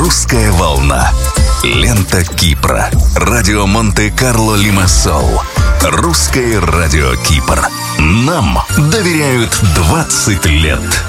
«Русская волна». Лента Кипра. Радио Монте-Карло Лимассол. Русское радио Кипр. Нам доверяют 20 лет.